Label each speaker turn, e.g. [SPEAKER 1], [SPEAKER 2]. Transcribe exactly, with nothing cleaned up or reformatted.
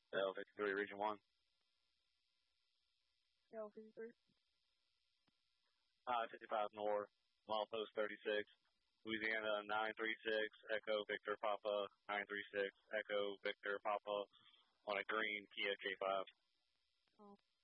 [SPEAKER 1] L fifty-three, Region one.
[SPEAKER 2] L fifty-three.
[SPEAKER 1] I fifty-five North, milepost thirty-six, Louisiana nine three six, Echo Victor Papa, nine three six, Echo Victor Papa, on a green Kia K five.
[SPEAKER 2] Oh.